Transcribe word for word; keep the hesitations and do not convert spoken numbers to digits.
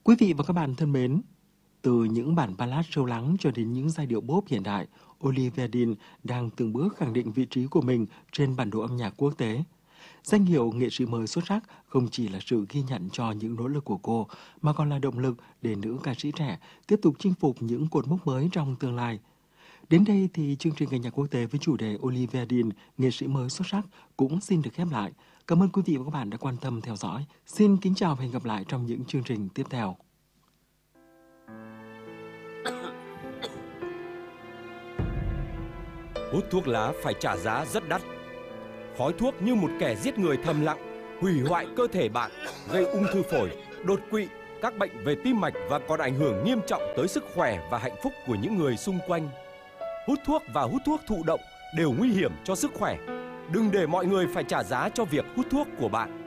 Quý vị và các bạn thân mến, từ những bản ballad sâu lắng cho đến những giai điệu pop hiện đại, Olivia Dean đang từng bước khẳng định vị trí của mình trên bản đồ âm nhạc quốc tế. Danh hiệu nghệ sĩ mới xuất sắc không chỉ là sự ghi nhận cho những nỗ lực của cô, mà còn là động lực để nữ ca sĩ trẻ tiếp tục chinh phục những cột mốc mới trong tương lai. Đến đây thì chương trình Ngày nhạc quốc tế với chủ đề Olivia Dean, nghệ sĩ mới xuất sắc cũng xin được khép lại. Cảm ơn quý vị và các bạn đã quan tâm theo dõi. Xin kính chào và hẹn gặp lại trong những chương trình tiếp theo. Hút thuốc lá phải trả giá rất đắt. Khói thuốc như một kẻ giết người thầm lặng, hủy hoại cơ thể bạn, gây ung thư phổi, đột quỵ, các bệnh về tim mạch và còn ảnh hưởng nghiêm trọng tới sức khỏe và hạnh phúc của những người xung quanh. Hút thuốc và hút thuốc thụ động đều nguy hiểm cho sức khỏe. Đừng để mọi người phải trả giá cho việc hút thuốc của bạn.